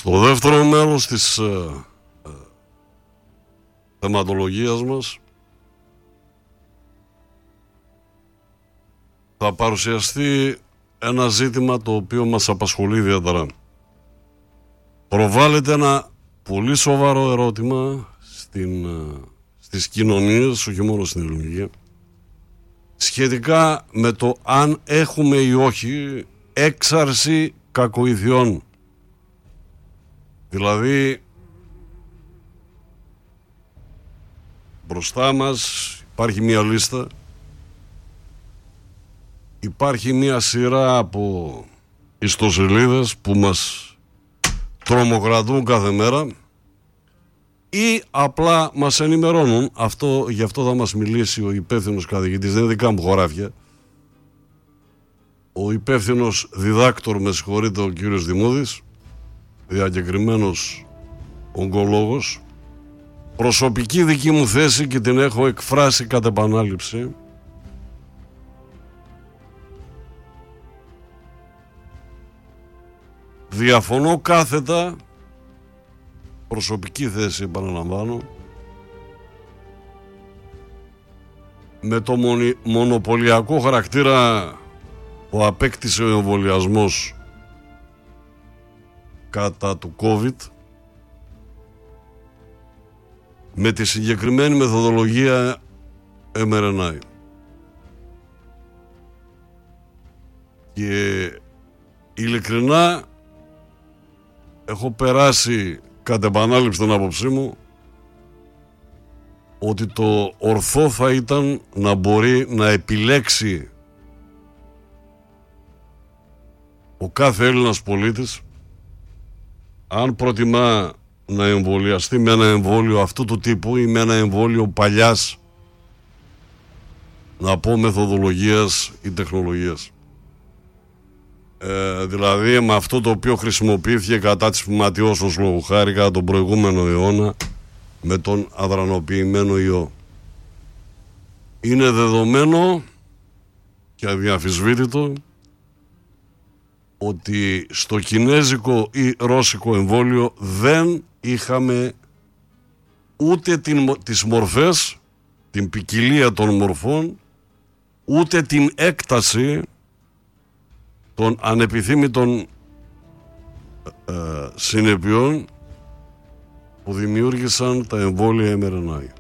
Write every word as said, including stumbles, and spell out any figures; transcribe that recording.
Στο δεύτερο μέρος της ε, ε, θεματολογίας μας θα παρουσιαστεί ένα ζήτημα το οποίο μας απασχολεί ιδιαίτερα. Προβάλλεται ένα πολύ σοβαρό ερώτημα στην, στις κοινωνίες, όχι μόνο στην ελληνική, σχετικά με το αν έχουμε ή όχι έξαρση κακοειδιών. Δηλαδή, μπροστά μας υπάρχει μια λίστα, υπάρχει μια σειρά από ιστοσελίδες που μας τρομοκρατούν κάθε μέρα ή απλά μας ενημερώνουν. Αυτό, γι' αυτό θα μας μιλήσει ο υπεύθυνος καθηγητής, δεν είναι δικά μου χωράφια, ο υπεύθυνος διδάκτορ, με συγχωρείτε, ο κύριος Δημούδης, διακεκριμένος ογκολόγος. Προσωπική δική μου θέση και την έχω εκφράσει κατ' επανάληψη. Διαφωνώ κάθετα, προσωπική θέση επαναλαμβάνω, με το μονι, μονοπωλιακό χαρακτήρα που απέκτησε ο εμβολιασμός κατά του COVID, με τη συγκεκριμένη μεθοδολογία εμ αρ εν έι. Και ειλικρινά έχω περάσει κατ' επανάληψη την άποψή μου ότι το ορθό θα ήταν να μπορεί να επιλέξει ο κάθε Έλληνας πολίτης αν προτιμά να εμβολιαστεί με ένα εμβόλιο αυτού του τύπου ή με ένα εμβόλιο παλιάς, να πω, μεθοδολογίας ή τεχνολογίας. Ε, δηλαδή με αυτό το οποίο χρησιμοποιήθηκε κατά της φυματιώσεως, λόγου χάρη, κατά τον προηγούμενο αιώνα, με τον αδρανοποιημένο ιό. Είναι δεδομένο και αδιαφυσβήτητο ότι στο κινέζικο ή ρώσικο εμβόλιο δεν είχαμε ούτε την, τις μορφές, την ποικιλία των μορφών, ούτε την έκταση των ανεπιθύμητων ε, συνεπειών που δημιούργησαν τα εμβόλια εμ αρ εν έι.